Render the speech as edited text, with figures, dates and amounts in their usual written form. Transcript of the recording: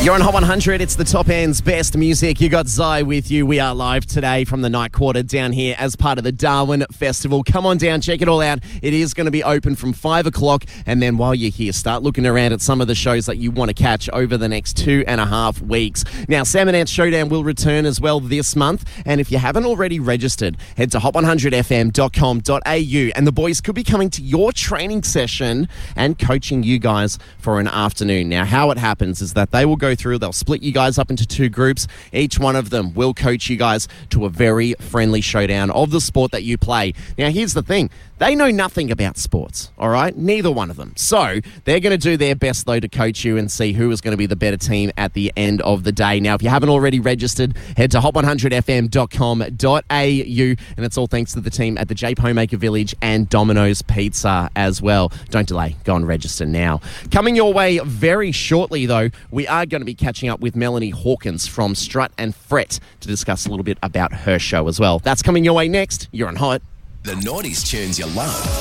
You're on Hot 100. It's the top end's best music. You got Zai with you. We are live today from the Night Quarter down here as part of the Darwin Festival. Come on down, check it all out. It is going to be open from 5 o'clock. And then while you're here, start looking around at some of the shows that you want to catch over the next 2.5 weeks. Now, Sam and Ant Showdown will return as well this month. And if you haven't already registered, head to hot100fm.com.au and the boys could be coming to your training session and coaching you guys for an afternoon. Now, how it happens is that they will go through, they'll split you guys up into 2 groups. Each one of them will coach you guys to a very friendly showdown of the sport that you play. Now, here's the thing. They know nothing about sports, all right? Neither one of them. So they're going to do their best, though, to coach you and see who is going to be the better team at the end of the day. Now, if you haven't already registered, head to hot100fm.com.au, and it's all thanks to the team at the Jape Homemaker Village and Domino's Pizza as well. Don't delay. Go and register now. Coming your way very shortly, though, we are going to be catching up with Melanie Hawkins from Strut and Fret to discuss a little bit about her show as well. That's coming your way next. You're on Hot. The noughties tunes you love.